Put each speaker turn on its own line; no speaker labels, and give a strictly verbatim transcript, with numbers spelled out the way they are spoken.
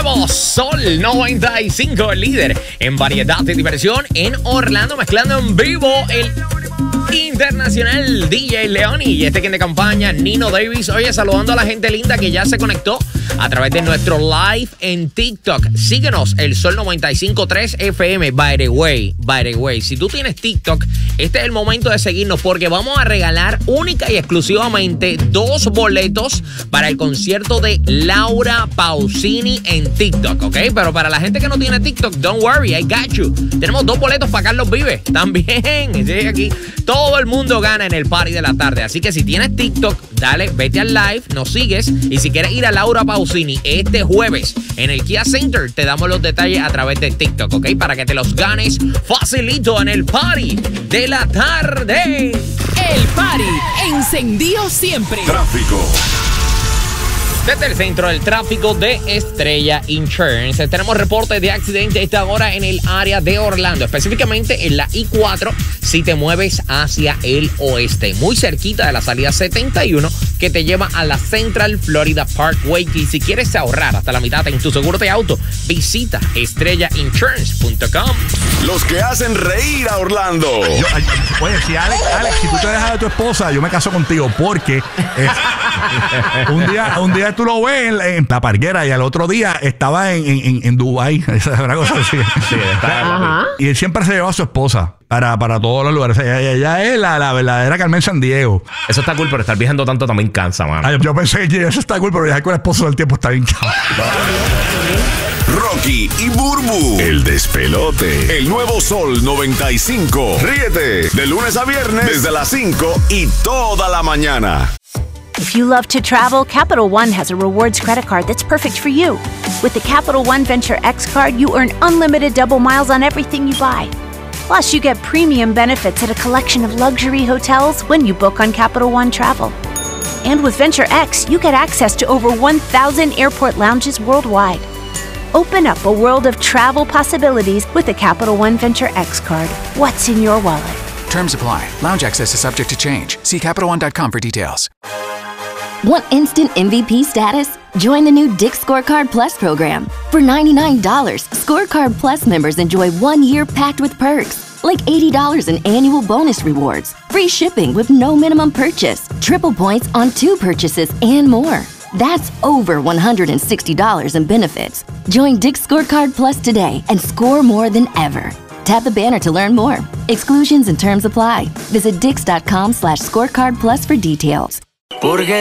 nuevo Sol noventa y cinco, el líder en variedad de diversión en Orlando, mezclando en vivo el internacional D J Leoni y este quien de campaña, Nino Davis. Oye, saludando a la gente linda que ya se conectó a través de nuestro live en TikTok. Síguenos, el Sol noventa y cinco punto tres F M. By the way, by the way, si tú tienes TikTok, este es el momento de seguirnos porque vamos a regalar única y exclusivamente dos boletos para el concierto de Laura Pausini en TikTok, ¿ok? Pero para la gente que no tiene TikTok, don't worry, I got you. Tenemos dos boletos para Carlos Vives también. Sí, aquí todo el mundo gana en el party de la tarde. Así que si tienes TikTok, dale, vete al live, nos sigues. Y si quieres ir a Laura Pausini este jueves en el Kia Center, te damos los detalles a través de TikTok, ¿ok? Para que te los ganes facilito en el party de la tarde.
El party encendido siempre.
Tráfico.
Desde el centro del tráfico de Estrella Insurance tenemos reporte de accidente a esta hora en el área de Orlando, específicamente en la I cuatro si te mueves hacia el oeste, muy cerquita de la salida setenta y uno que te lleva a la Central Florida Parkway. Y si quieres ahorrar hasta la mitad en tu seguro de auto, visita estrella insurance punto com.
Los que hacen reír a Orlando.
Yo, ay, oye, si Alex, Alex, si tú te dejas de tu esposa, yo me caso contigo porque eh, un día, un día tú lo ves en, en la parguera y al otro día estaba en, en, en Dubái. Esa es una cosa así. Sí, está, y él siempre se llevó a su esposa para, para todos los lugares. Ella, ella es la, la verdadera Carmen Sandiego.
Eso está cool, pero estar viajando tanto también cansa, mano.
Ay, yo pensé que eso está cool, pero viajar con el esposo del tiempo está bien cabrón.
Rocky y Burbu, el despelote. El nuevo Sol noventa y cinco. Ríete de lunes a viernes desde las cinco y toda la mañana.
If you love to travel, Capital One has a rewards credit card that's perfect for you. With the Capital One Venture X card, you earn unlimited double miles on everything you buy. Plus, you get premium benefits at a collection of luxury hotels when you book on Capital One Travel. And with Venture X, you get access to over one thousand airport lounges worldwide. Open up a world of travel possibilities with the Capital One Venture X card. What's in your wallet?
Terms apply. Lounge access is subject to change. See Capital One dot com for details.
Want instant M V P status? Join the new Dick's Scorecard Plus program. For ninety-nine dollars, Scorecard Plus members enjoy one year packed with perks, like eighty dollars in annual bonus rewards, free shipping with no minimum purchase, triple points on two purchases, and more. That's over one hundred sixty dollars in benefits. Join Dick's Scorecard Plus today and score more than ever. Tap the banner to learn more. Exclusions and terms apply. Visit dix dot com slash scorecard plus for details.
Porque